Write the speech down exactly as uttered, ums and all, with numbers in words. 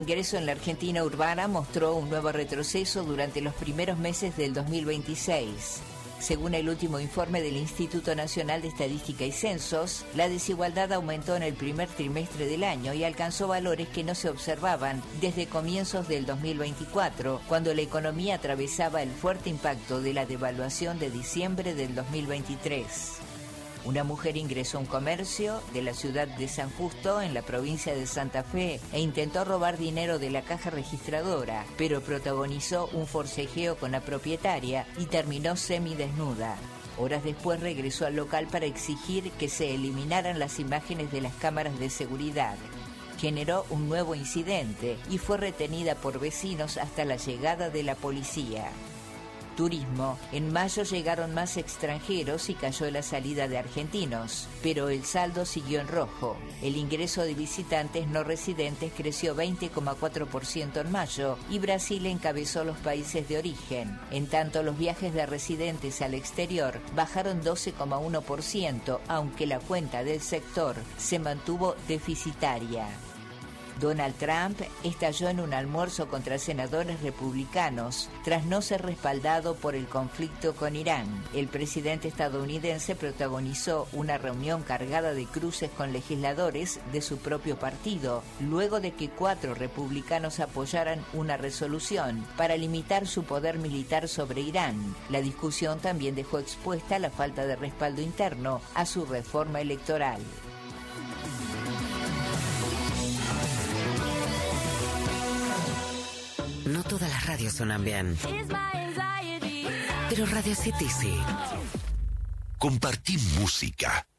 El ingreso en la Argentina urbana mostró un nuevo retroceso durante los primeros meses del dos mil veintiséis. Según el último informe del Instituto Nacional de Estadística y Censos, la desigualdad aumentó en el primer trimestre del año y alcanzó valores que no se observaban desde comienzos del dos mil veinticuatro, cuando la economía atravesaba el fuerte impacto de la devaluación de diciembre del dos mil veintitrés. Una mujer ingresó a un comercio de la ciudad de San Justo, en la provincia de Santa Fe, e intentó robar dinero de la caja registradora, pero protagonizó un forcejeo con la propietaria y terminó semidesnuda. Horas después regresó al local para exigir que se eliminaran las imágenes de las cámaras de seguridad. Generó un nuevo incidente y fue retenida por vecinos hasta la llegada de la policía. Turismo. En mayo llegaron más extranjeros y cayó la salida de argentinos, pero el saldo siguió en rojo. El ingreso de visitantes no residentes creció veinte coma cuatro por ciento en mayo y Brasil encabezó los países de origen. En tanto, los viajes de residentes al exterior bajaron doce coma uno por ciento, aunque la cuenta del sector se mantuvo deficitaria. Donald Trump estalló en un almuerzo contra senadores republicanos tras no ser respaldado por el conflicto con Irán. El presidente estadounidense protagonizó una reunión cargada de cruces con legisladores de su propio partido, luego de que cuatro republicanos apoyaran una resolución para limitar su poder militar sobre Irán. La discusión también dejó expuesta la falta de respaldo interno a su reforma electoral. No todas las radios suenan bien, pero Radio City sí. Compartí música,